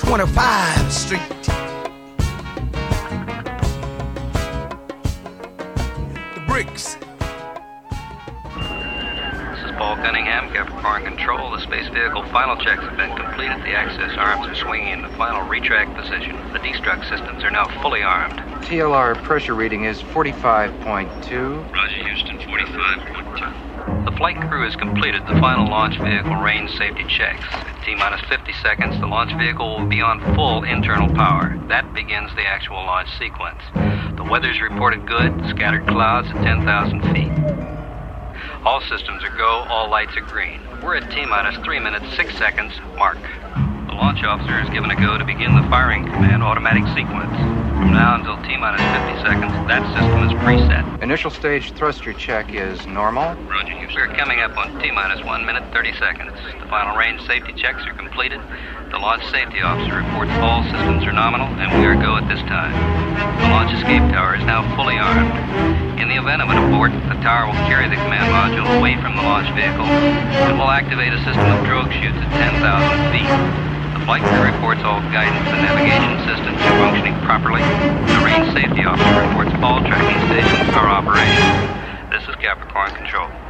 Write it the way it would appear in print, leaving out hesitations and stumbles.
25th Street. The bricks. This is Paul Cunningham, Capricorn Control. The space vehicle final checks have been completed. The access arms are swinging into final retract position. The destruct systems are now fully armed. TLR pressure reading is 45.2. Roger, Houston, 45.2. The flight crew has completed the final launch vehicle range safety checks. At T-minus 50 seconds, the launch vehicle will be on full internal power. That begins the actual launch sequence. The weather's reported good, scattered clouds at 10,000 feet. All systems are go, all lights are green. We're at T-minus 3 minutes, 6 seconds, mark. The launch officer is given a go to begin the firing command automatic sequence. From now until T-minus 50 seconds, that system is preset. Initial stage thruster check is normal. Roger, Houston. We're coming up on T-minus 1 minute, 30 seconds. The final range safety checks are completed. The launch safety officer reports all systems are nominal, and we are go at this time. The launch escape tower is now fully armed. In the event of an abort, the tower will carry the command module away from the launch vehicle. It will activate a system of drogue chutes at 10,000 feet. The flight crew reports all guidance and navigation systems are functioning properly. The range safety officer reports all tracking stations are operational. This is Capricorn Control.